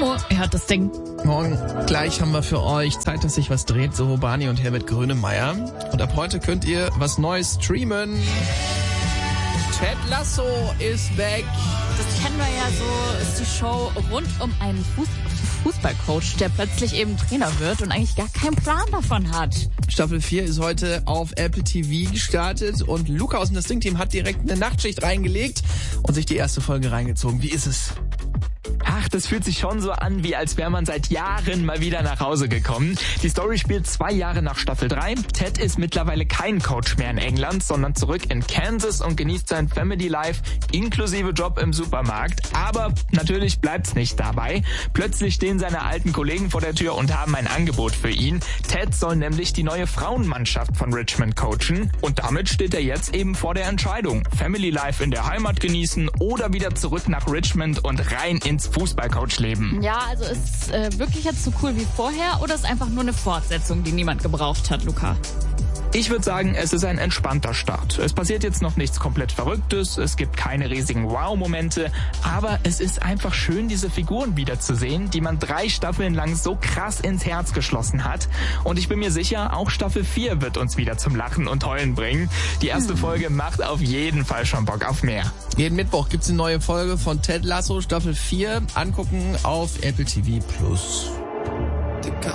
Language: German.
Timo, er hat das Ding. Morgen gleich haben wir für euch Zeit, dass sich was dreht, so Barney und Herbert Grönemeyer. Und ab heute könnt ihr was Neues streamen. Ted Lasso ist back. Das kennen wir ja so, ist die Show rund um einen Fußballcoach, der plötzlich eben Trainer wird und eigentlich gar keinen Plan davon hat. Staffel 4 ist heute auf Apple TV gestartet und Luca aus dem Das Ding-Team hat direkt eine Nachtschicht reingelegt und sich die erste Folge reingezogen. Wie ist es? Ach, das fühlt sich schon so an, wie als wäre man seit Jahren mal wieder nach Hause gekommen. Die Story spielt 2 Jahre nach Staffel 3. Ted ist mittlerweile kein Coach mehr in England, sondern zurück in Kansas und genießt sein Family Life inklusive Job im Supermarkt. Aber natürlich bleibt's nicht dabei. Plötzlich stehen seine alten Kollegen vor der Tür und haben ein Angebot für ihn. Ted soll nämlich die neue Frauenmannschaft von Richmond coachen. Und damit steht er jetzt eben vor der Entscheidung. Family Life in der Heimat genießen oder wieder zurück nach Richmond und rein ins Fußballcoach-Leben. Ja, also ist wirklich jetzt so cool wie vorher oder ist einfach nur eine Fortsetzung, die niemand gebraucht hat, Luca? Ich würde sagen, es ist ein entspannter Start. Es passiert jetzt noch nichts komplett Verrücktes, es gibt keine riesigen Wow-Momente, aber es ist einfach schön, diese Figuren wiederzusehen, die man 3 Staffeln lang so krass ins Herz geschlossen hat. Und ich bin mir sicher, auch Staffel 4 wird uns wieder zum Lachen und Heulen bringen. Die erste Folge macht auf jeden Fall schon Bock auf mehr. Jeden Mittwoch gibt's eine neue Folge von Ted Lasso, Staffel 4. Angucken auf Apple TV+.